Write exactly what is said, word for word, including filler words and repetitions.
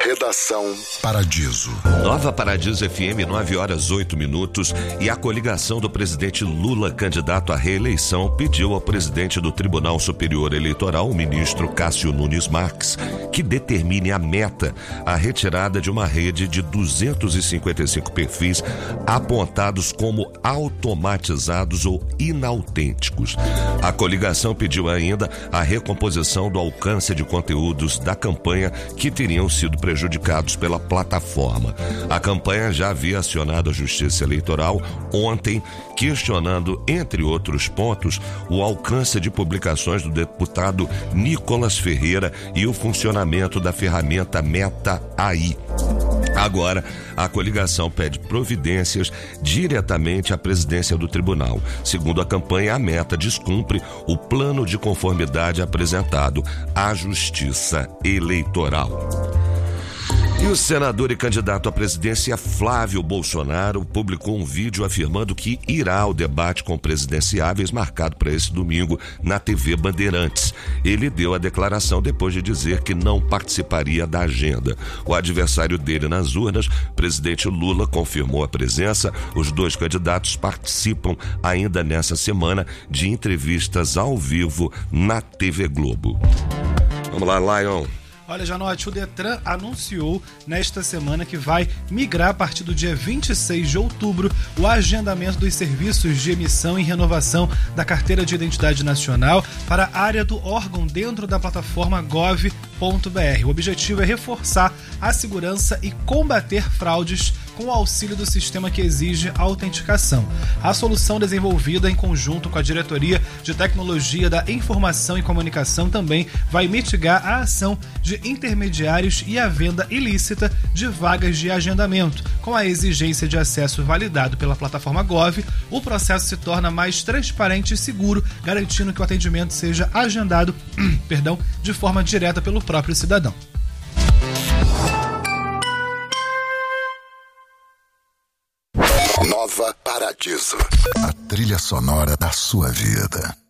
Redação Paradiso. Nova Paradiso F M, nove horas oito minutos, e a coligação do presidente Lula, candidato à reeleição, pediu ao presidente do Tribunal Superior Eleitoral, o ministro Cássio Nunes Marques, que determine a meta, a retirada de uma rede de duzentos e cinquenta e cinco perfis apontados como automatizados ou inautênticos. A coligação pediu ainda a recomposição do alcance de conteúdos da campanha que teriam sido prejudicados pela plataforma. A campanha já havia acionado a Justiça Eleitoral ontem, questionando, entre outros pontos, o alcance de publicações do deputado Nicolas Ferreira e o funcionamento da ferramenta Meta A I. Agora, a coligação pede providências diretamente à presidência do tribunal. Segundo a campanha, a Meta descumpre o plano de conformidade apresentado à Justiça Eleitoral. E o senador e candidato à presidência Flávio Bolsonaro publicou um vídeo afirmando que irá ao debate com presidenciáveis marcado para esse domingo na T V Bandeirantes. Ele deu a declaração depois de dizer que não participaria da agenda. O adversário dele nas urnas, presidente Lula, confirmou a presença. Os dois candidatos participam ainda nessa semana de entrevistas ao vivo na T V Globo. Vamos lá, Lion. Olha, Janote, o Detran anunciou nesta semana que vai migrar a partir do dia vinte e seis de outubro o agendamento dos serviços de emissão e renovação da Carteira de Identidade Nacional para a área do órgão dentro da plataforma gov ponto br. O objetivo é reforçar a segurança e combater fraudes com o auxílio do sistema que exige autenticação. A solução desenvolvida em conjunto com a Diretoria de Tecnologia da Informação e Comunicação também vai mitigar a ação de intermediários e a venda ilícita de vagas de agendamento. Com a exigência de acesso validado pela plataforma Gov, o processo se torna mais transparente e seguro, garantindo que o atendimento seja agendado perdão, de forma direta pelo próprio cidadão. Nova Paradiso, a trilha sonora da sua vida.